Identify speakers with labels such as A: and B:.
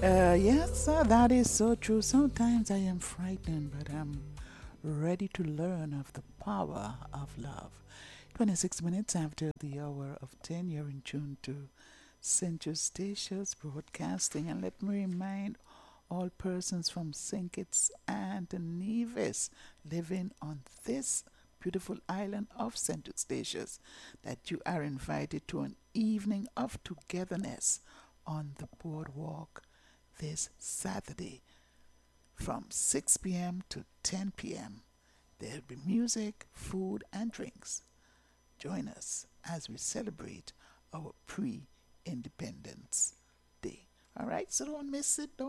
A: Yes, that is so true. Sometimes I am frightened, but I'm ready to learn of the power of love. 26 minutes after the hour of 10, you're in tune to Central Stations Broadcasting. And let me remind all persons from St. Kitts and Nevis living on this beautiful island of Central Stations that you are invited to an evening of togetherness on the boardwalk this Saturday from 6 p.m. to 10 p.m. There'll be music, food, and drinks. Join us as we celebrate our pre Independence Day. All right, so don't miss it. Don't